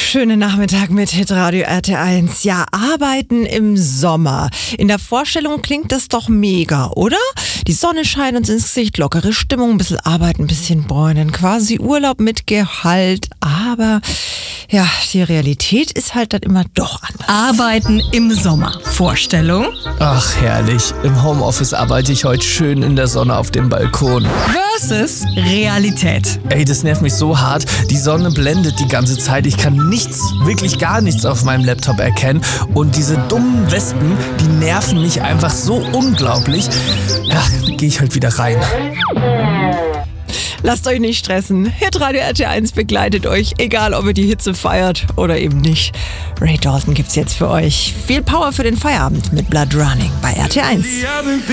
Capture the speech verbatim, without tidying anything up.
schönen Nachmittag mit Hitradio R T eins. Ja, arbeiten im Sommer. In der Vorstellung klingt das doch mega, oder? Die Sonne scheint uns ins Gesicht, lockere Stimmung, ein bisschen arbeiten, ein bisschen bräunen, quasi Urlaub mit Gehalt. Aber ja, die Realität ist halt dann immer doch anders. Arbeiten im Sommer. Vorstellung? Ach, herrlich. Im Homeoffice arbeite ich heute schön in der Sonne auf dem Balkon. Versus Realität. Ey, das nervt mich so hart. Die Sonne blendet die ganze Zeit. Ich kann nichts, wirklich gar nichts auf meinem Laptop erkennen. Und diese dummen Wespen, die nerven mich einfach so unglaublich. Ja, gehe ich halt wieder rein. Lasst euch nicht stressen. Hitradio R T eins begleitet euch, egal ob ihr die Hitze feiert oder eben nicht. Ray Dalton gibt's jetzt für euch. Viel Power für den Feierabend mit Blood Running bei R T eins.